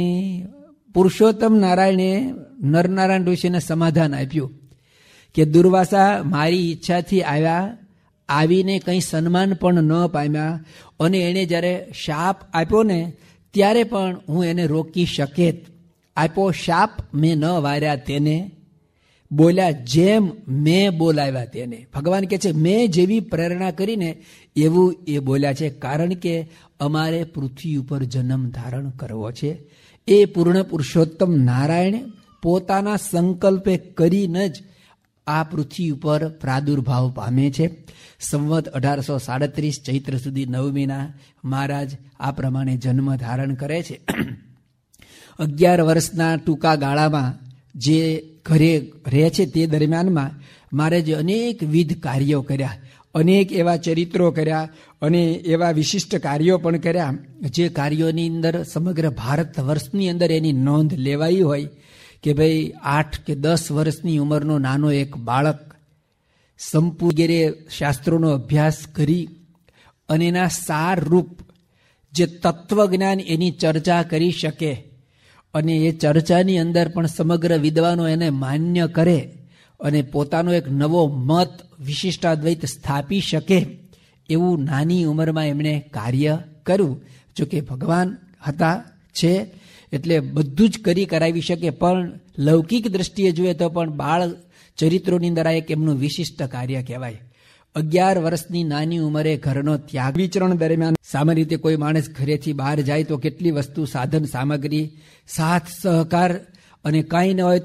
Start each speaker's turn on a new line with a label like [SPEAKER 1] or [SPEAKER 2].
[SPEAKER 1] પુરુષોત્તમ નારાયણે નરનારાયણ ઋષિને સમાધાન આપ્યું કે દુર્વાસા મારી ઈચ્છાથી આવ્યા, આવીને કંઈ સન્માન પણ ન પામ્યા, અને એણે જ્યારે શાપ આપ્યો ને ત્યારે પણ હું એને રોકી શકેત. આપ્યો શાપ મેં ન વાર્યા તેને, બોલ્યા જેમ મેં બોલાવ્યા તેને. ભગવાન કહે છે મેં જેવી પ્રેરણા કરીને એવું એ બોલ્યા છે, કારણ કે અમારે પૃથ્વી ઉપર જન્મ ધારણ કરવો છે. એ પૂર્ણ પુરુષોત્તમ નારાયણ પોતાના સંકલ્પે કરીને જ આ પૃથ્વી ઉપર પ્રાદુર્ભાવ પામે છે. સંવત 1837 ચૈત્ર સુધી 9 મહિના મહારાજ આ પ્રમાણે જન્મ ધારણ કરે છે. 11 વર્ષના ટૂંકા ગાળામાં જે ઘરે રહે છે તે દરમિયાનમાં મહારાજે અનેકવિધ કાર્યો કર્યા, અનેક એવા ચરિત્રો કર્યા અને એવા વિશિષ્ટ કાર્યો પણ કર્યા જે કાર્યોની અંદર સમગ્ર ભારત વર્ષની અંદર એની નોંધ લેવાઈ હોય કે ભાઈ 8 કે 10 વર્ષની ઉંમરનો નાનો એક બાળક સંપૂર્ણ શાસ્ત્રોનો અભ્યાસ કરી અને એના સાર રૂપ જે તત્વજ્ઞાન એની ચર્ચા કરી શકે અને એ ચર્ચાની અંદર પણ સમગ્ર વિદ્વાનો એને માન્ય કરે અને પોતાનો એક નવો મત વિશિષ્ટાદ્વૈત સ્થાપી શકે એવું નાની ઉંમરમાં એમણે કાર્ય કર્યું. જોકે ભગવાન હતા છે એટલે બધું જ કરી કરાવી શકે, પણ લૌકિક દ્રષ્ટિએ જોઈએ તો પણ બાળ ચરિત્રોની અંદર આ એક એમનું વિશિષ્ટ કાર્ય કહેવાય. 11 વર્ષની નાની ઉંમરે ઘરનો ત્યાગ. વિચરણ દરમિયાન સામાન્ય રીતે કોઈ માણસ ઘરેથી બહાર જાય તો કેટલી વસ્તુ સાધન સામગ્રી સાથ સહકાર અને કાંઈ ન હોય